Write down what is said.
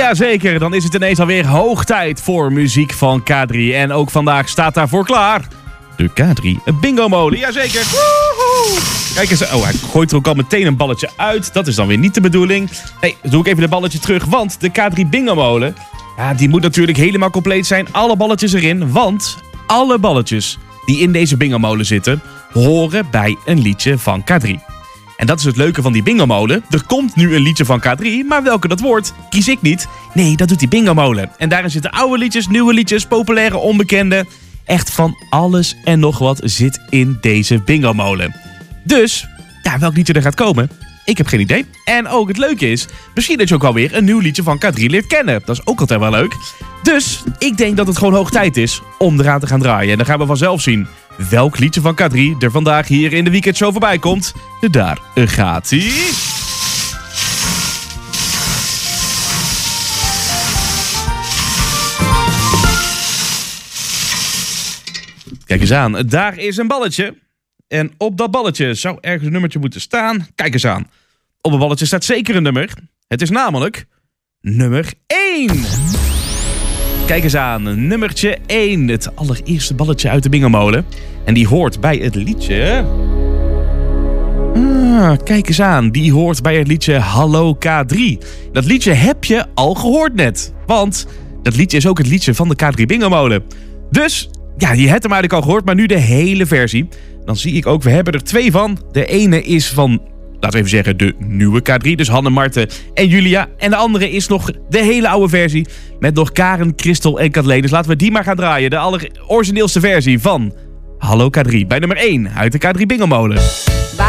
Jazeker, dan is het ineens alweer hoog tijd voor muziek van K3. En ook vandaag staat daarvoor klaar de K3 Bingo Molen. Jazeker. Woehoe. Kijk eens, hij gooit er ook al meteen een balletje uit. Dat is dan weer niet de bedoeling. Nee, doe ik even de balletje terug, want de K3 Bingo Molen, ja, die moet natuurlijk helemaal compleet zijn. Alle balletjes erin, want alle balletjes die in deze Bingo Molen zitten, horen bij een liedje van K3. En dat is het leuke van die Bingo Molen. Er komt nu een liedje van K3, maar welke dat wordt, kies ik niet. Nee, dat doet die Bingo Molen. En daarin zitten oude liedjes, nieuwe liedjes, populaire, onbekende. Echt van alles en nog wat zit in deze Bingo Molen. Dus, ja, welk liedje er gaat komen? Ik heb geen idee. En ook het leuke is, misschien dat je ook alweer een nieuw liedje van K3 leert kennen. Dat is ook altijd wel leuk. Dus, ik denk dat het gewoon hoog tijd is om eraan te gaan draaien. En dan gaan we vanzelf zien welk liedje van K3 er vandaag hier in de weekendshow voorbij komt. Daar gaat-ie. Kijk eens aan, daar is een balletje. En op dat balletje zou ergens een nummertje moeten staan. Kijk eens aan. Op het balletje staat zeker een nummer. Het is namelijk nummer 1. Kijk eens aan, nummertje 1. Het allereerste balletje uit de Bingo Molen. En die hoort bij het liedje... kijk eens aan, die hoort bij het liedje Hallo K3. Dat liedje heb je al gehoord net. Want dat liedje is ook het liedje van de K3 Bingo Molen. Dus, ja, je hebt hem eigenlijk al gehoord, maar nu de hele versie. Dan zie ik ook, we hebben er 2 van. De ene is van, laten we even zeggen, de nieuwe K3. Dus Hanne, Marten en Julia. En de andere is nog de hele oude versie. Met nog Karen, Christel en Kathleen. Dus laten we die maar gaan draaien. De allerorigineelste versie van Hallo K3. Bij nummer 1 uit de K3 Bingo Molen.